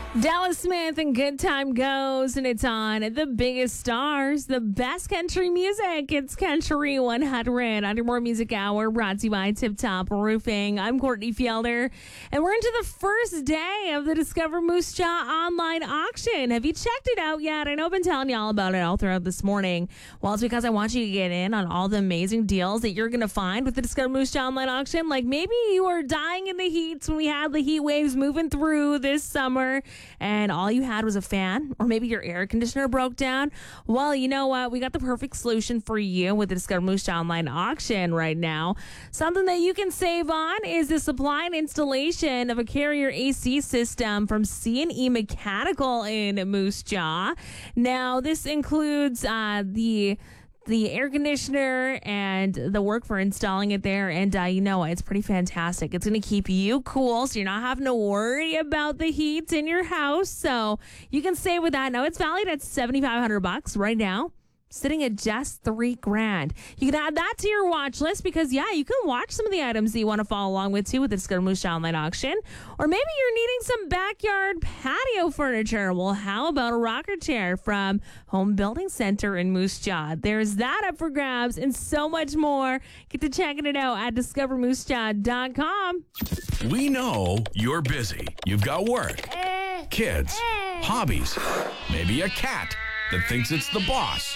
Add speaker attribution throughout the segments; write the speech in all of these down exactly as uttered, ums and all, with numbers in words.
Speaker 1: Dallas Smith and Good Time Goes, and it's on the biggest stars, the best country music. It's Country one hundred on your More Music Hour, brought to you by Tip Top Roofing. I'm Courtney Fielder, and we're into the first day of the Discover Moose Jaw online auction. Have you checked it out yet? I know I've been telling you all about it all throughout this morning. Well, it's because I want you to get in on all the amazing deals that you're going to find with the Discover Moose Jaw online auction. Like maybe you were dying in the heat when we had the heat waves moving through this summer, and all you had was a fan, or maybe your air conditioner broke down. Well, you know what? We got the perfect solution for you with the Discover Moose Jaw online auction right now. Something that you can save on is the supply and installation of a Carrier A C system from C and E Mechanical in Moose Jaw. Now, this includes uh, the the air conditioner and the work for installing it there. And uh, you know what? It's pretty fantastic. It's going to keep you cool, so you're not having to worry about the heat in your house. So you can save with that. Now, it's valued at seventy-five hundred bucks right now, sitting at just three grand. You can add that to your watch list because, yeah, you can watch some of the items that you want to follow along with, too, with the Discover Moose Jaw online auction. Or maybe you're needing some backyard patio furniture. Well, how about a rocker chair from Home Building Center in Moose Jaw? There's that up for grabs and so much more. Get to checking it out at discover moose jaw dot com.
Speaker 2: We know you're busy. You've got work, kids, hobbies, maybe a cat that thinks it's the boss.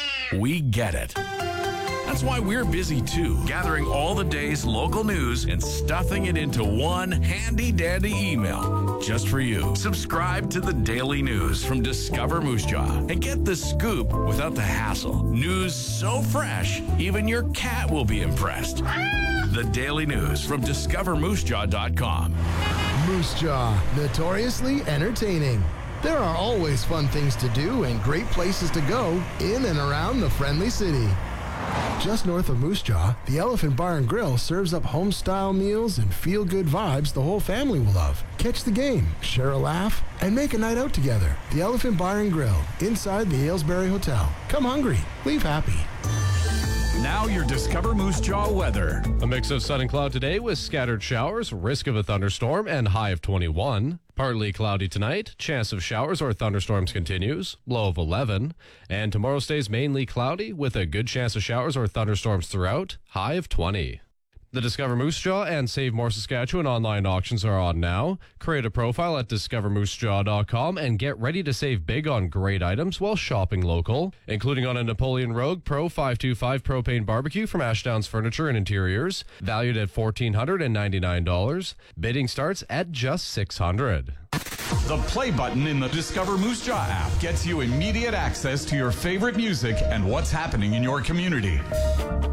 Speaker 2: We get it. That's why we're busy too, gathering all the day's local news and stuffing it into one handy-dandy email just for you. Subscribe to the Daily News from Discover Moose Jaw and get the scoop without the hassle. News so fresh, even your cat will be impressed. The Daily News from discover moose jaw dot com.
Speaker 3: Moose Jaw, notoriously entertaining. There are always fun things to do and great places to go in and around the friendly city. Just north of Moose Jaw, the Elephant Bar and Grill serves up home-style meals and feel-good vibes the whole family will love. Catch the game, share a laugh, and make a night out together. The Elephant Bar and Grill, inside the Aylesbury Hotel. Come hungry, leave happy.
Speaker 4: Now your Discover Moose Jaw weather.
Speaker 5: A mix of sun and cloud today with scattered showers, risk of a thunderstorm, and high of twenty-one. Partly cloudy tonight, chance of showers or thunderstorms continues, low of eleven. And tomorrow stays mainly cloudy with a good chance of showers or thunderstorms throughout, high of twenty. The Discover Moose Jaw and Save More Saskatchewan online auctions are on now. Create a profile at discover moose jaw dot com and get ready to save big on great items while shopping local, including on a Napoleon Rogue Pro five twenty-five propane barbecue from Ashdowns Furniture and Interiors, valued at one thousand four hundred ninety-nine dollars. Bidding starts at just six hundred dollars.
Speaker 4: The play button in the Discover Moose Jaw app gets you immediate access to your favorite music and what's happening in your community.